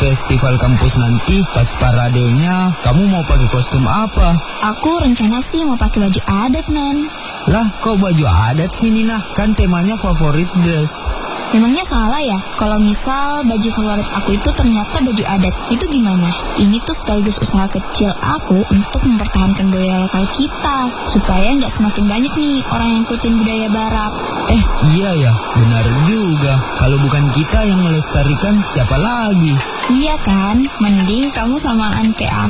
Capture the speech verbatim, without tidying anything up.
festival kampus nanti pas paradenya kamu mau pakai kostum apa? Aku rencana sih mau pakai baju adat, Nan. Lah, kok baju adat sih Nina? Kan temanya favorit dress. Memangnya salah ya? Kalau misal baju favorit aku itu ternyata baju adat, itu gimana? Ini tuh sekaligus usaha kecil aku untuk mempertahankan budaya lokal kita, supaya nggak semakin banyak nih orang yang ikutin budaya barat. Eh, iya ya, benar juga. Kalau bukan kita yang melestarikan, siapa lagi? Iya kan? Mending kamu samaan kayak